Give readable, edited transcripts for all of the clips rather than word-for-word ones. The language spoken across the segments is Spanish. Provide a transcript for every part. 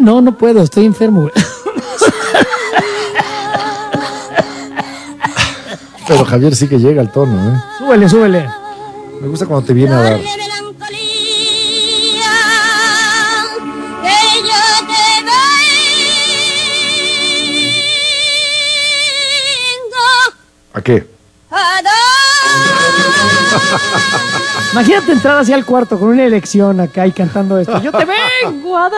No puedo, estoy enfermo, güey. Pero Javier sí que llega al tono, ¿eh? Súbele. Me gusta cuando te viene a dar. ¿A qué? Imagínate entrar hacia el cuarto con una elección acá y cantando esto. Yo te vengo a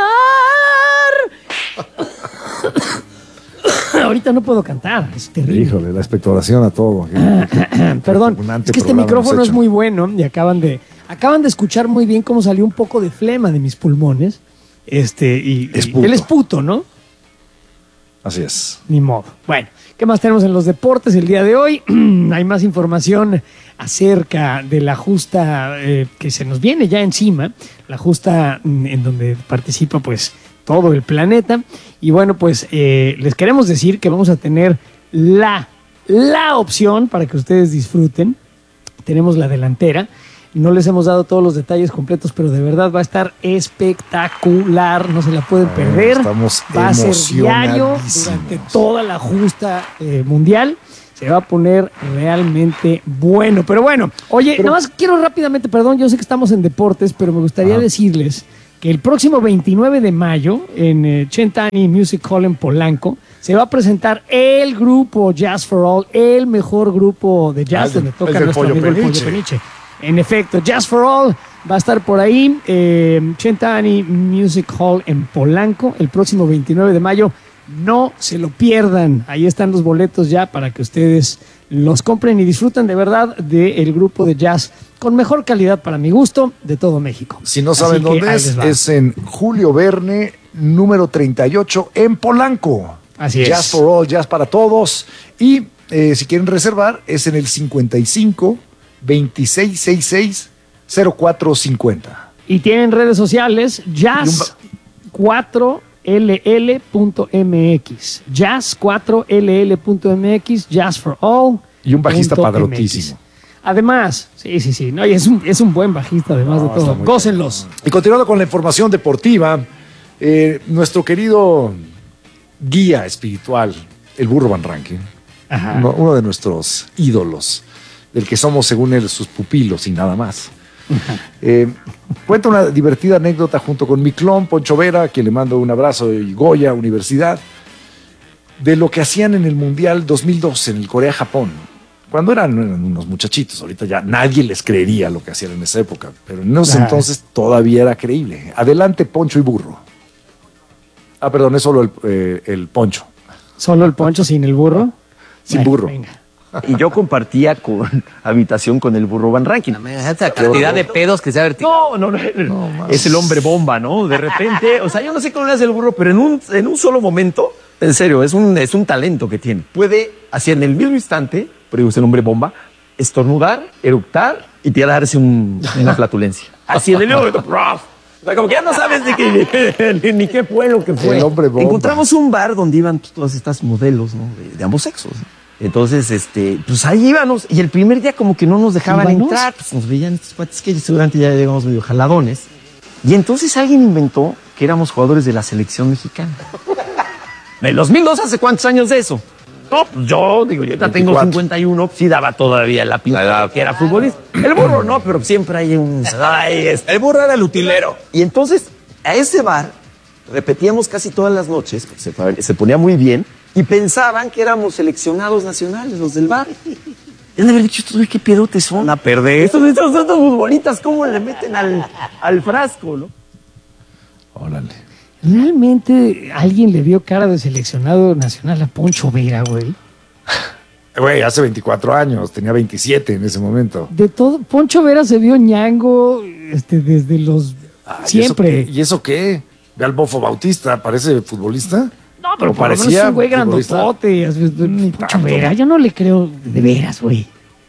dar. Ahorita no puedo cantar, es terrible. Híjole, la expectoración a todo. Perdón, es que este micrófono es muy bueno y acaban de escuchar muy bien cómo salió un poco de flema de mis pulmones. Y él es puto, ¿no? Así es. Ni modo. Bueno, ¿qué más tenemos en los deportes el día de hoy? Hay más información acerca de la justa que se nos viene ya encima, la justa en donde participa pues todo el planeta. Y bueno, pues les queremos decir que vamos a tener la opción para que ustedes disfruten. Tenemos la delantera. No les hemos dado todos los detalles completos, pero de verdad va a estar espectacular. No se la pueden perder. Estamos va a ser diario durante toda la justa mundial. Se va a poner realmente bueno. Pero bueno, oye, nada más quiero rápidamente, perdón, yo sé que estamos en deportes, pero me gustaría decirles que el próximo 29 de mayo en Centani Music Hall en Polanco se va a presentar el grupo Jazz for All, el mejor grupo de jazz donde toca nuestro amigo el Pollo Peniche. En efecto, Jazz for All va a estar por ahí, Centani Music Hall en Polanco, el próximo 29 de mayo. No se lo pierdan. Ahí están los boletos ya para que ustedes los compren y disfruten de verdad del grupo de jazz con mejor calidad para mi gusto de todo México. Si no saben dónde es en Julio Verne, número 38 en Polanco. Así es. Jazz for All, jazz para todos. Y si quieren reservar, es en el 55 2666 0450. Y tienen redes sociales, jazz4ll.mx, jazz4ll.mx, Jazz for All. Y un bajista padrotísimo. Además, sí, no, y es un buen bajista, además de todo. Gócenlos. Y continuando con la información deportiva, nuestro querido guía espiritual, el Burro Van Rankin, uno de nuestros ídolos, del que somos según él sus pupilos y nada más. Cuenta una divertida anécdota junto con mi clon Poncho Vera, a quien le mando un abrazo, y Goya Universidad, de lo que hacían en el Mundial 2012 en el Corea-Japón, cuando eran unos muchachitos. Ahorita ya nadie les creería lo que hacían en esa época, pero en esos entonces todavía era creíble. Adelante, Poncho y Burro. Perdón, es solo el Poncho. ¿Solo el Poncho sin el burro? Sin burro. Venga. Y yo compartía habitación con el Burro Van Rankin. La cantidad de pedos que se ha vertido. No, es el hombre bomba, ¿no? De repente, o sea, yo no sé cómo le hace el burro, pero en un solo momento, en serio, es un talento que tiene. Puede, así en el mismo instante, pero es el hombre bomba, estornudar, eructar y tirarse una flatulencia. Así en el momento, o sea, como que ya no sabes ni qué fue lo que fue. El hombre bomba. Encontramos un bar donde iban todas estas modelos, ¿no? De ambos sexos, ¿no? Entonces, pues ahí íbamos, y el primer día como que no nos dejaban entrar, pues nos veían estos cuates que seguramente ya llegamos medio jaladones. Y entonces alguien inventó que éramos jugadores de la selección mexicana. En el 2002, ¿hace cuántos años de eso? No, pues yo ya tengo 51, sí daba todavía la pinta que era futbolista. El burro no, pero siempre hay un... El burro era el utilero. Y entonces, a ese bar, repetíamos casi todas las noches, se ponía muy bien, y pensaban que éramos seleccionados nacionales, los del bar. Y han de haber dicho, ¿qué pedotes son? A perder. Estos son futbolistas, ¿cómo le meten al frasco, no? Órale. ¿Realmente alguien le vio cara de seleccionado nacional a Poncho Vera, güey? Güey, hace 24 años, tenía 27 en ese momento. De todo, Poncho Vera se vio ñango desde los... siempre. ¿Y eso qué? Ve al Bofo Bautista, ¿parece futbolista? No, pero parecía un güey grandotote. Poncho Vera, yo no le creo de veras, güey.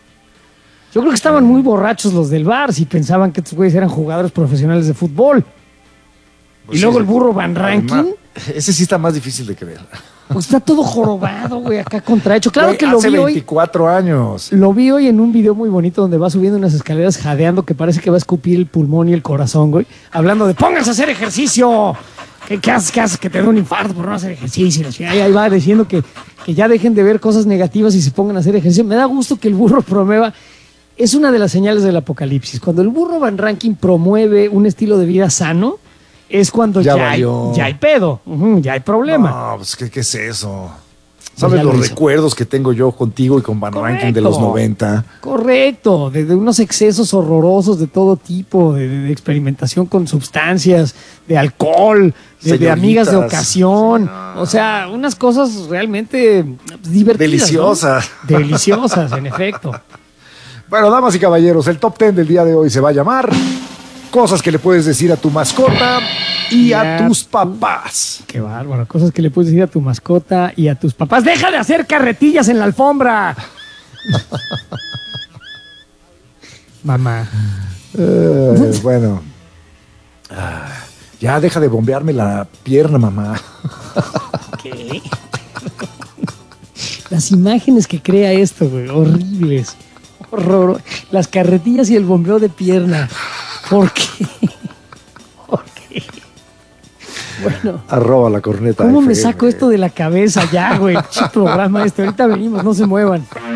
Yo creo que estaban muy borrachos los del bar si pensaban que estos güeyes eran jugadores profesionales de fútbol. Pues y luego el Burro Van Rankin. Ese sí está más difícil de creer. Pues está todo jorobado, güey, acá contrahecho. Claro, güey, que lo vi hoy. Hace 24 años. Lo vi hoy en un video muy bonito donde va subiendo unas escaleras jadeando que parece que va a escupir el pulmón y el corazón, güey. Hablando de pónganse a hacer ejercicio. ¿Qué haces? Que te da un infarto por no hacer ejercicio. Ahí va diciendo que ya dejen de ver cosas negativas y se pongan a hacer ejercicio. Me da gusto que el burro promueva. Es una de las señales del apocalipsis. Cuando el burro Van Ranking promueve un estilo de vida sano, es cuando ya hay pedo, ya hay problema. No, pues ¿qué es eso? ¿Sabes los recuerdos que tengo yo contigo y con Van Ranking de los 90? Correcto, de unos excesos horrorosos de todo tipo, de experimentación con sustancias, de alcohol, de amigas de ocasión. O sea, unas cosas realmente divertidas. Deliciosas. ¿No? Deliciosas, en efecto. Bueno, damas y caballeros, el top 10 del día de hoy se va a llamar cosas que le puedes decir a tu mascota y a tus papás. Qué bárbaro, cosas que le puedes decir a tu mascota y a tus papás. ¡Deja de hacer carretillas en la alfombra! Mamá. Bueno. Ya deja de bombearme la pierna, mamá. ¿Qué? Las imágenes que crea esto, güey, horribles. Horror. Las carretillas y el bombeo de pierna. ¿Por qué? ¿Por qué? Bueno. Arroba la corneta. ¿Cómo me saco esto de la cabeza ya, güey? Programa este. Ahorita venimos, no se muevan.